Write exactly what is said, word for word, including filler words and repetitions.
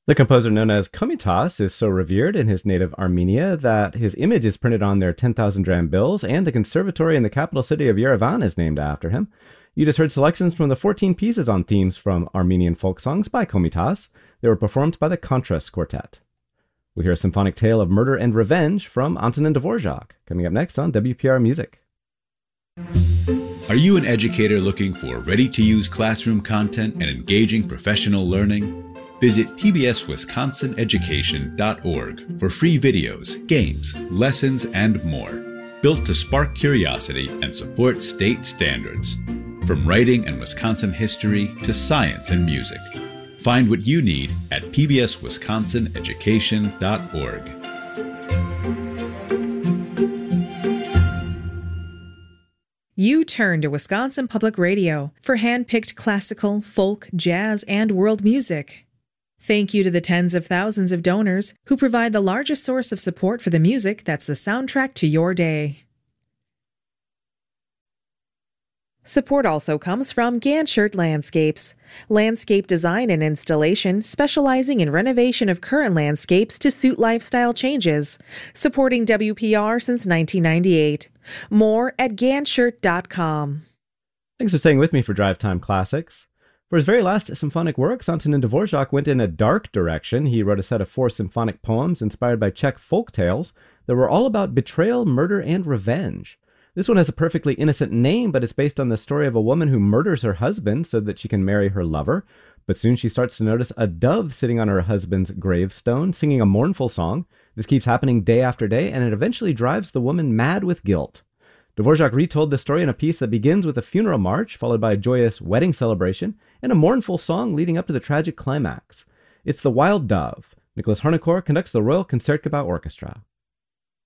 The composer known as Komitas is so revered in his native Armenia that his image is printed on their ten thousand dram bills, and the conservatory in the capital city of Yerevan is named after him. You just heard selections from the fourteen pieces on themes from Armenian folk songs by Komitas. They were performed by the Contras Quartet. We'll hear a symphonic tale of murder and revenge from Antonin Dvorak, coming up next on W P R Music. Are you an educator looking for ready-to-use classroom content and engaging professional learning? Visit P B S Wisconsin Education dot org for free videos, games, lessons, and more, built to spark curiosity and support state standards. From writing and Wisconsin history to science and music. Find what you need at P B S Wisconsin Education dot org. You turn to Wisconsin Public Radio for hand-picked classical, folk, jazz, and world music. Thank you to the tens of thousands of donors who provide the largest source of support for the music that's the soundtrack to your day. Support also comes from Ganshert Landscapes, landscape design and installation specializing in renovation of current landscapes to suit lifestyle changes, supporting W P R since nineteen ninety-eight. More at ganshert dot com. Thanks for staying with me for Drive Time Classics. For his very last symphonic works, Antonin Dvorak went in a dark direction. He wrote a set of four symphonic poems inspired by Czech folk tales that were all about betrayal, murder, and revenge. This one has a perfectly innocent name, but it's based on the story of a woman who murders her husband so that she can marry her lover. But soon she starts to notice a dove sitting on her husband's gravestone, singing a mournful song. This keeps happening day after day, and it eventually drives the woman mad with guilt. Dvorak retold the story in a piece that begins with a funeral march, followed by a joyous wedding celebration, and a mournful song leading up to the tragic climax. It's The Wild Dove. Nicholas Harnoncourt conducts the Royal Concertgebouw Orchestra.